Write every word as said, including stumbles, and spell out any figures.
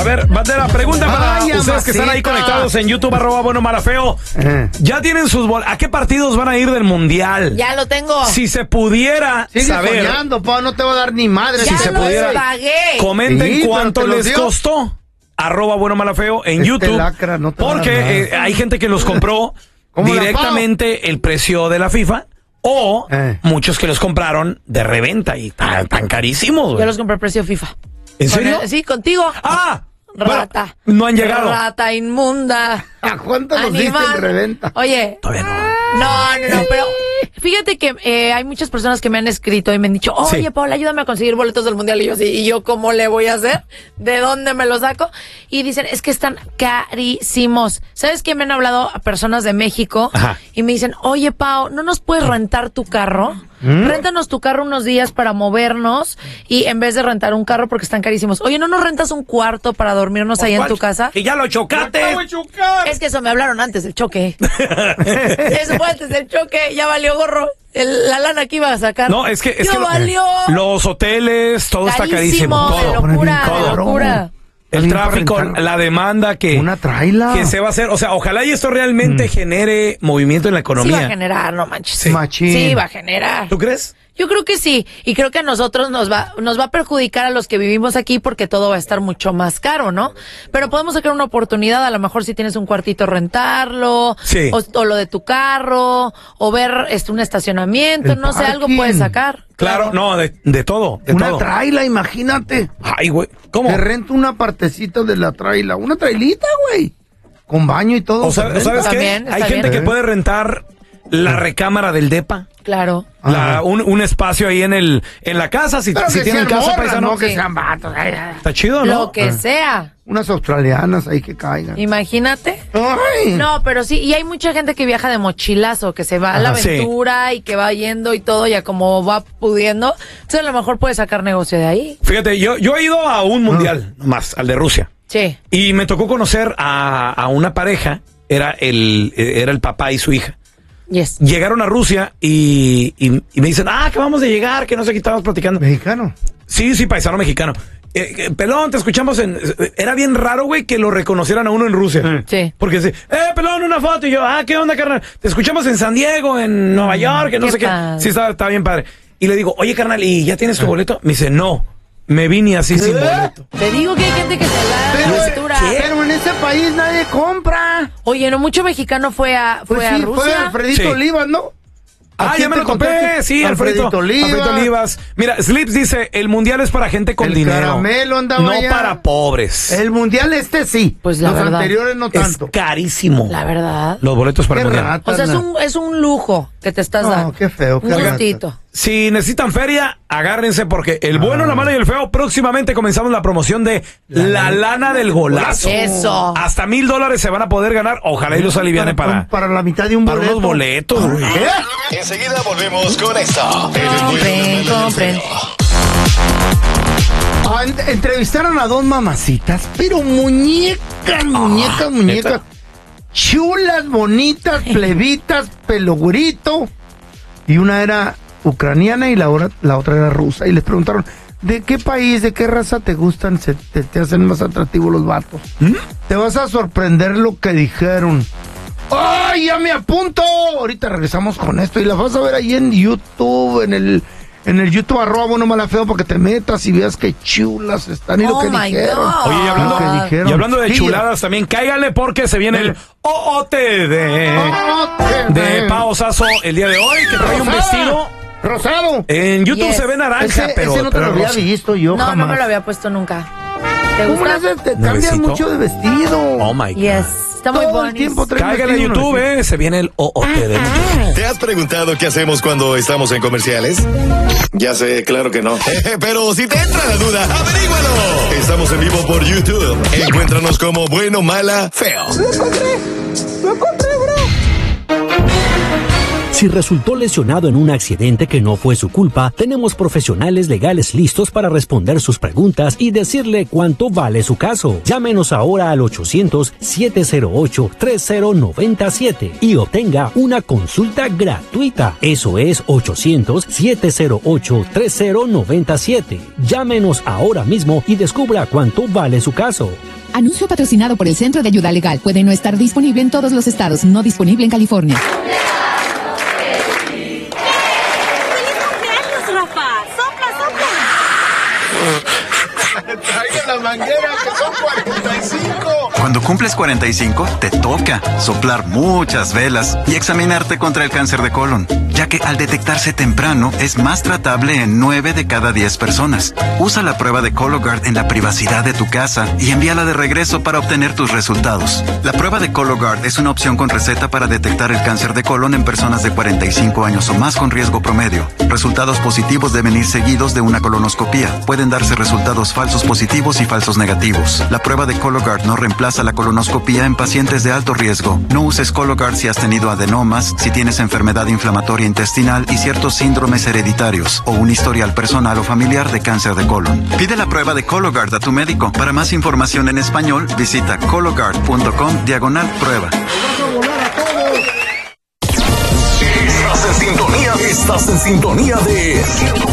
ver, Bandera, pregunta para Ay, ustedes que están ahí conectados en YouTube, arroba bueno mala feo. Uh-huh. ¿Ya tienen sus boletos? ¿A qué partidos van a ir del Mundial? Ya lo tengo. Si se pudiera Sigue saber. soñando, pa, no te va a dar ni madre. Ya si se los pudiera, pagué. comenten Sí, cuánto les dio? costó. Arroba bueno mala feo en este YouTube. Lacra, no te porque eh, hay gente que los compró directamente el precio de la FIFA. O eh. muchos que los compraron de reventa y tan, tan carísimos, güey. Yo los compré a precio FIFA. ¿En serio? El, sí, contigo. ¡Ah! Rata. Bueno, no han llegado. Rata inmunda. ¿A cuánto los diste en reventa? Oye. Todavía no. No, no, no, pero fíjate que eh, hay muchas personas que me han escrito y me han dicho, oye, sí. Paola, ayúdame a conseguir boletos del Mundial. Y yo, sí, ¿y yo cómo le voy a hacer? ¿De dónde me los saco? Y dicen, es que están carísimos. ¿Sabes qué? Me han hablado a personas de México. Ajá. Y me dicen, oye, Pao, ¿no nos puedes rentar tu carro? ¿Mm? Réntanos tu carro unos días para movernos y en vez de rentar un carro porque están carísimos. Oye, ¿no nos rentas un cuarto para dormirnos ahí en tu casa? ¡Y ya lo chocaste! Es que eso me hablaron antes del choque. Eso fue antes del choque, ya valió gorro. El, la lana que iba a sacar. No, es que, es que valió. Lo, los hoteles, todo carísimo, está carísimo. De todo. locura, de locura. El tráfico, la demanda que, una traila. que se va a hacer. O sea, ojalá y esto realmente mm. genere movimiento en la economía. Sí va a generar, no manches. Sí. Machín. Sí va a generar. ¿Tú crees? Yo creo que sí, y creo que a nosotros nos va nos va a perjudicar a los que vivimos aquí porque todo va a estar mucho más caro, ¿no? Pero podemos sacar una oportunidad, a lo mejor si tienes un cuartito rentarlo, sí. o, o lo de tu carro, o ver este un estacionamiento, el no sé, parking. algo puedes sacar. Claro, claro. no, de, de todo, de una todo. traila, imagínate. Ay, güey, ¿cómo? Te rento una partecita de la traila, una trailita, güey, con baño y todo. O sea, ¿sabes qué? Bien, Hay gente bien. que puede rentar la recámara del depa. Claro. La, un, un espacio ahí en el en la casa, si, si tienen casa, morras, paisano. No, que sean vatos. Está chido, ¿no? Lo que sea. Unas australianas ahí que caigan. Imagínate. Ay. No, pero sí, y hay mucha gente que viaja de mochilazo, que se va a la Ajá, aventura sí. y que va yendo y todo, ya como va pudiendo. Entonces a lo mejor puede sacar negocio de ahí. Fíjate, yo, yo he ido a un mundial, uh. más, al de Rusia. Sí. Y me tocó conocer a, a una pareja, era el, era el papá y su hija. Yes. Llegaron a Rusia y, y, y me dicen, ah, que vamos de llegar, que no sé qué estábamos platicando. ¿Mexicano? Sí, sí, paisano mexicano. Eh, eh, pelón, te escuchamos en... Era bien raro, güey, que lo reconocieran a uno en Rusia. Sí. Porque sí, eh, pelón, una foto. Y yo, ah, ¿qué onda, carnal? Te escuchamos en San Diego, en Nueva York, que no qué sé padre. qué. Sí, estaba, estaba bien padre. Y le digo, oye, carnal, ¿y ya tienes tu boleto? Me dice, no, me vine así sin boleto. Te digo que hay gente que se da Pero, la aventura. pero en ese país nadie compra. Oye, no mucho mexicano fue a fue Pues a sí, Rusia. fue Alfredito Sí. Olivas, ¿no? Ah, ya me lo topé, sí, Alfredito, Alfredito Olivas. Alfredito Olivas. Mira, Slips dice, el mundial es para gente con El dinero. Caramelo andaba no allá. para pobres. El mundial este sí. Pues la Los verdad. anteriores no Es tanto. carísimo. La verdad. Los boletos para Qué el mundial. rata, O sea, es na. un, es un lujo que te estás No, dando. qué feo, qué Un rata. gustito. Si necesitan feria, agárrense porque el bueno, Ah. la mala y el feo, próximamente comenzamos la promoción de la, la lana del golazo. Eso. Hasta mil dólares se van a poder ganar. Ojalá y los aliviane para, para la mitad de un para boleto. unos boletos, güey. Enseguida volvemos con esto. Compren, compren. Ah, en- entrevistaron a dos mamacitas, pero muñecas, muñecas, muñecas. ¿neta? Chulas, bonitas, plebitas, pelo güerito. Y una era ucraniana y la, hora- la otra era rusa. Y les preguntaron, ¿de qué país, de qué raza te gustan, se, te, te hacen más atractivos los vatos? ¿Mm? Te vas a sorprender lo que dijeron. ¡Ay, ya me apunto! Ahorita regresamos con esto y la vas a ver ahí en YouTube, en el... En el YouTube, arroba bueno mala feo, para que te metas y veas qué chulas están y lo Oh que my dijeron. God. Oye, y hablando, Lo que dijeron. y hablando de Sí. chuladas también, cáiganle porque se viene el O O T de, de Pao Sasso el día de hoy, que trae un Rosada. vestido. Rosado. En YouTube Yes. se ve naranja, Ese, pero, ese no te pero lo había rosa. visto yo No, jamás. no me lo había puesto nunca. ¿Te ¿Cómo gusta? le haces? Te cambias ¿Nuevecito? mucho de vestido. Oh my God. Yes. Está muy Todo el bonito. tiempo traes Cáiganle a vestido YouTube, nuevecito. eh, se viene el O O T de muchachos. ¿Te has preguntado qué hacemos cuando estamos en comerciales? Ya sé, claro que no. Pero si te entra la duda, averígualo. Estamos en vivo por YouTube. Encuéntranos como Bueno, Mala, Feo. Lo encontré. Lo encontré, bro. Si resultó lesionado en un accidente que no fue su culpa, tenemos profesionales legales listos para responder sus preguntas y decirle cuánto vale su caso. Llámenos ahora al ochocientos, siete cero ocho, tres cero nueve siete y obtenga una consulta gratuita. Eso es ochocientos, siete cero ocho, tres cero nueve siete. Llámenos ahora mismo y descubra cuánto vale su caso. Anuncio patrocinado por el Centro de Ayuda Legal. Puede no estar disponible en todos los estados. No disponible en California. ¡Feliz cumpleaños, Rafa! ¡Sopla, sopla! ¡Traigan la manguera, que son cuarenta y cinco! Cuando cumples cuarenta y cinco, te toca soplar muchas velas y examinarte contra el cáncer de colon, ya que al detectarse temprano es más tratable en nueve de cada diez personas. Usa la prueba de Cologuard en la privacidad de tu casa y envíala de regreso para obtener tus resultados. La prueba de Cologuard es una opción con receta para detectar el cáncer de colon en personas de cuarenta y cinco años o más con riesgo promedio. Resultados positivos deben ir seguidos de una colonoscopía. Pueden darse resultados falsos positivos y falsos negativos. La prueba de Cologuard no reemplaza la colonoscopía en pacientes de alto riesgo. No uses Cologuard si has tenido adenomas, si tienes enfermedad inflamatoria intestinal y ciertos síndromes hereditarios o un historial personal o familiar de cáncer de colon. Pide la prueba de Cologuard a tu médico. Para más información en español, visita cologuard punto com diagonal prueba. Estás en sintonía, estás en sintonía de